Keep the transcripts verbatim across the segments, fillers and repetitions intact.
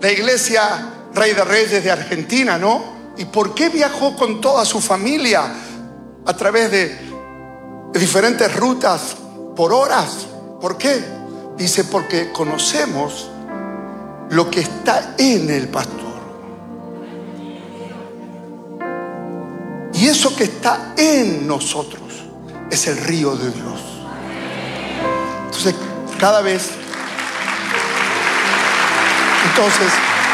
la iglesia Rey de Reyes de Argentina, ¿no? ¿Y por qué viajó con toda su familia a través de, de diferentes rutas por horas? ¿Por qué? Dice, porque conocemos lo que está en el pastor. Y eso que está en nosotros es el río de Dios. Entonces, cada vez... Entonces,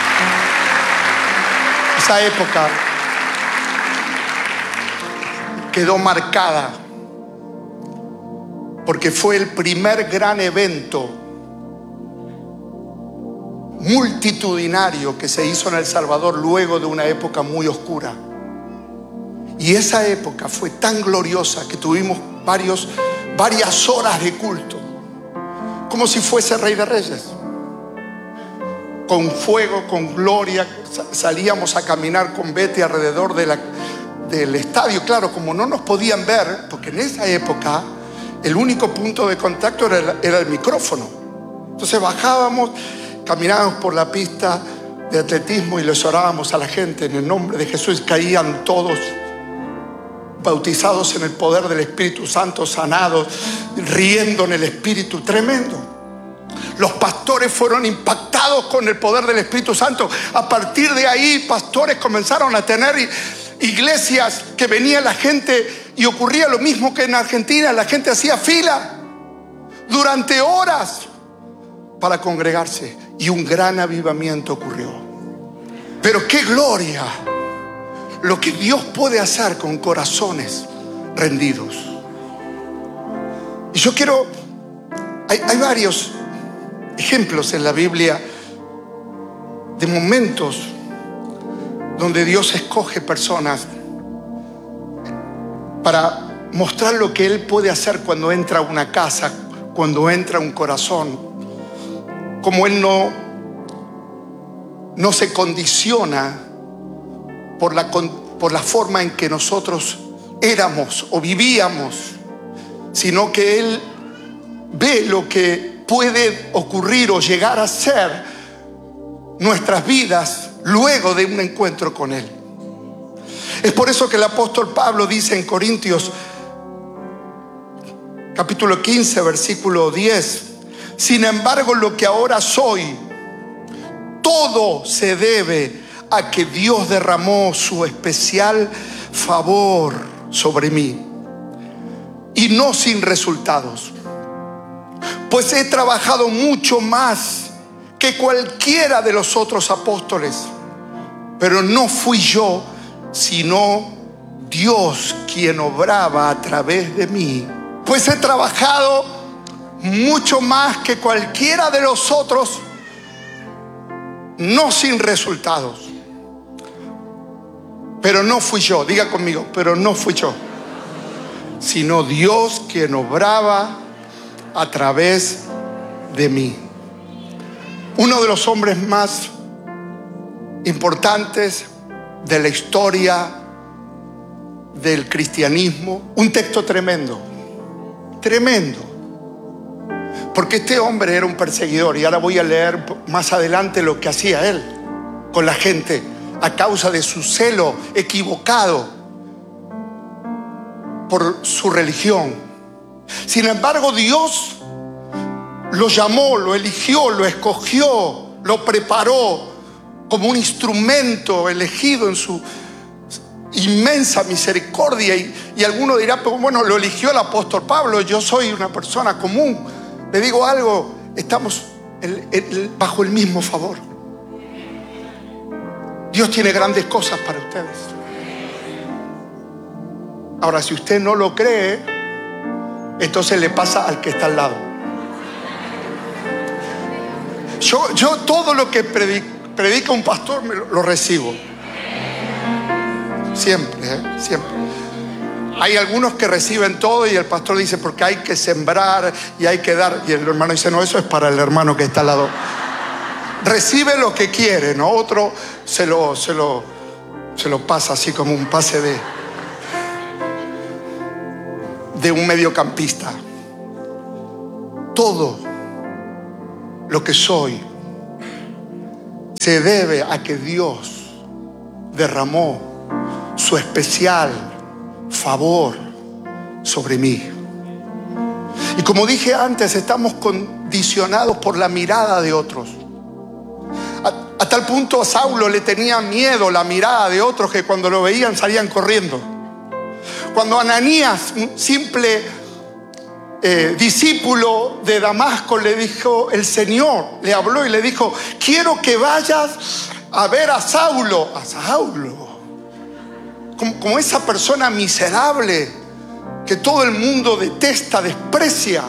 esa época quedó marcada porque fue el primer gran evento multitudinario que se hizo en El Salvador luego de una época muy oscura. Y esa época fue tan gloriosa que tuvimos varios, varias horas de culto, como si fuese Rey de Reyes. Con fuego, con gloria, salíamos a caminar con Betty alrededor de la, del estadio. Claro, como no nos podían ver, porque en esa época el único punto de contacto era el, era el micrófono. Entonces bajábamos, caminábamos por la pista de atletismo y les orábamos a la gente en el nombre de Jesús. Caían todos bautizados en el poder del Espíritu Santo, sanados, riendo en el Espíritu. Tremendo. Los pastores fueron impactados con el poder del Espíritu Santo. A partir de ahí, pastores comenzaron a tener iglesias que venía la gente y ocurría lo mismo que en Argentina. La gente hacía fila durante horas para congregarse y un gran avivamiento ocurrió. Pero qué gloria lo que Dios puede hacer con corazones rendidos. Y yo quiero, hay, hay varios ejemplos en la Biblia de momentos donde Dios escoge personas para mostrar lo que Él puede hacer cuando entra a una casa, cuando entra a un corazón. Como Él no, no se condiciona por la, por la forma en que nosotros éramos o vivíamos, sino que Él ve lo que puede ocurrir o llegar a ser nuestras vidas luego de un encuentro con Él. Es por eso que el apóstol Pablo dice en Corintios capítulo quince versículo diez: sin embargo, lo que ahora soy, todo se debe a que Dios derramó su especial favor sobre mí, y no sin resultados. Pues he trabajado mucho más que cualquiera de los otros apóstoles, pero no fui yo, sino Dios quien obraba a través de mí. Pues he trabajado mucho más que cualquiera de los otros, no sin resultados. Pero no fui yo, diga conmigo, pero no fui yo, sino Dios quien obraba a través de mí. Uno de los hombres más importantes de la historia del cristianismo, un texto tremendo, tremendo, porque este hombre era un perseguidor, y ahora voy a leer más adelante lo que hacía él con la gente a causa de su celo equivocado por su religión. Sin embargo, Dios lo llamó, lo eligió, lo escogió, lo preparó como un instrumento elegido en su inmensa misericordia. Y, y alguno dirá, pero bueno, lo eligió el apóstol Pablo, yo soy una persona común. Le digo algo, estamos el, el, bajo el mismo favor. Dios tiene grandes cosas para ustedes. Ahora, si usted no lo cree, entonces le pasa al que está al lado. Yo, yo todo lo que predica, predica un pastor me lo, lo recibo. Siempre, ¿eh? Siempre. Hay algunos que reciben todo y el pastor dice, porque hay que sembrar y hay que dar. Y el hermano dice, no, eso es para el hermano que está al lado. Recibe lo que quiere, ¿no? Otro se lo, se lo, se lo pasa así como un pase de... de un mediocampista. Todo lo que soy se debe a que Dios derramó su especial favor sobre mí. Y como dije antes, estamos condicionados por la mirada de otros. A, a tal punto a Saulo le tenía miedo la mirada de otros, que cuando lo veían salían corriendo. Cuando Ananías, un simple eh, discípulo de Damasco, le dijo, el Señor le habló y le dijo: quiero que vayas a ver a Saulo. A Saulo, como, como esa persona miserable que todo el mundo detesta, desprecia.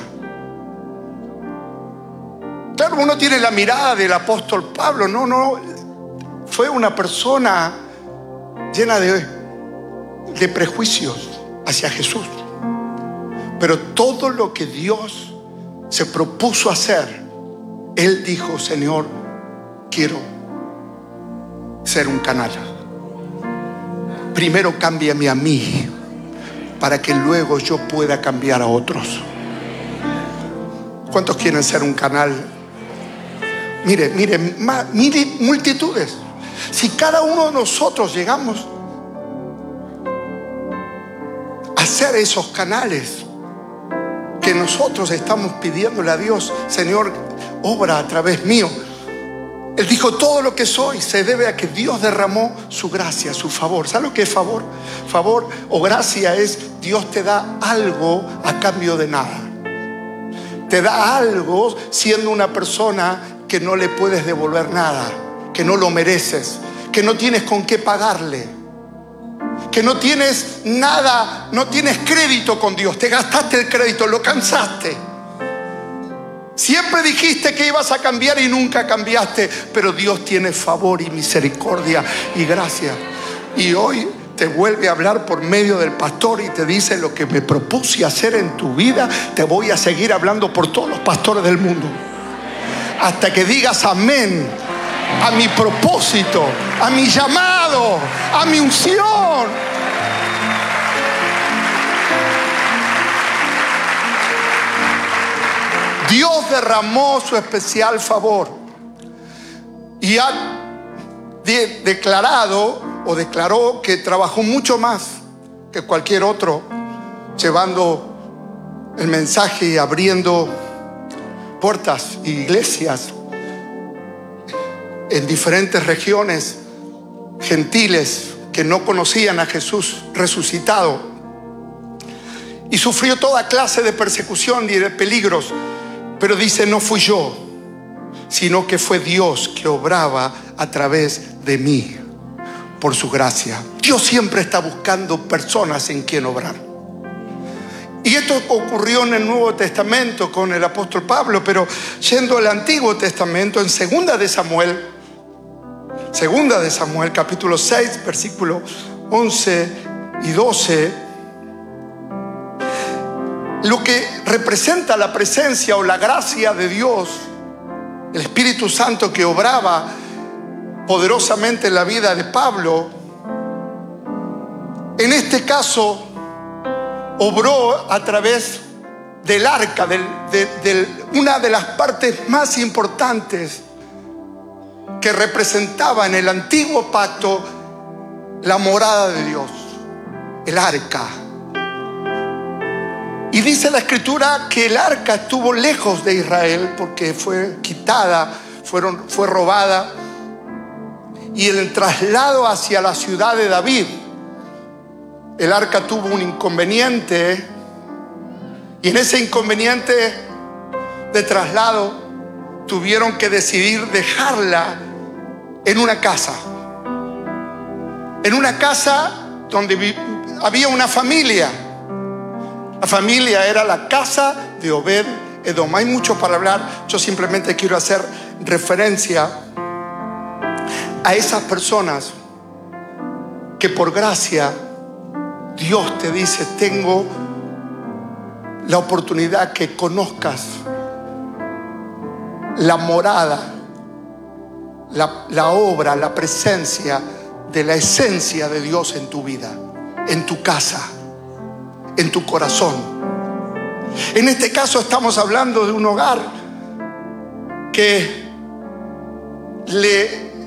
Claro, uno tiene la mirada del apóstol Pablo. No, no, fue una persona llena de, de prejuicios hacia Jesús. Pero todo lo que Dios se propuso hacer, él dijo: Señor, quiero ser un canal. Primero cámbiame a mí, para que luego yo pueda cambiar a otros. ¿Cuántos quieren ser un canal? Mire, mire, mire, multitudes. Si cada uno de nosotros llegamos a ser esos canales que nosotros estamos pidiéndole a Dios: Señor, obra a través mío. Él dijo: todo lo que soy se debe a que Dios derramó su gracia, su favor. ¿Sabe lo que es favor? Favor o gracia es: Dios te da algo a cambio de nada. Te da algo siendo una persona que no le puedes devolver nada, que no lo mereces, que no tienes con qué pagarle, que no tienes nada, no tienes crédito con Dios. Te gastaste el crédito, lo cansaste. Siempre dijiste que ibas a cambiar y nunca cambiaste, pero Dios tiene favor y misericordia y gracia. Y hoy te vuelve a hablar por medio del pastor y te dice: lo que me propuse hacer en tu vida, te voy a seguir hablando por todos los pastores del mundo, hasta que digas amén a mi propósito, a mi llamado, a mi unción. Dios derramó su especial favor y ha de- declarado o declaró que trabajó mucho más que cualquier otro, llevando el mensaje y abriendo puertas e iglesias en diferentes regiones gentiles que no conocían a Jesús resucitado, y sufrió toda clase de persecución y de peligros. Pero dice: no fui yo, sino que fue Dios que obraba a través de mí por su gracia. Dios siempre está buscando personas en quien obrar. Y esto ocurrió en el Nuevo Testamento con el apóstol Pablo, pero yendo al Antiguo Testamento, en Segunda de Samuel, Segunda de Samuel, capítulo seis, versículos once y doce, lo que representa la presencia o la gracia de Dios, el Espíritu Santo que obraba poderosamente en la vida de Pablo, en este caso obró a través del arca, del, de, de una de las partes más importantes que representaba en el antiguo pacto la morada de Dios, el arca. Y dice la escritura que el arca estuvo lejos de Israel porque fue quitada, fueron, fue robada. Y en el traslado hacia la ciudad de David, el arca tuvo un inconveniente. Y en ese inconveniente de traslado tuvieron que decidir dejarla en una casa. En una casa donde había una familia. La familia era la casa de Obed Edom. Hay mucho para hablar. Yo simplemente quiero hacer referencia a esas personas que por gracia Dios te dice: tengo la oportunidad que conozcas la morada, la, la obra, la presencia de la esencia de Dios en tu vida, en tu casa, en tu corazón. En este caso estamos hablando de un hogar que le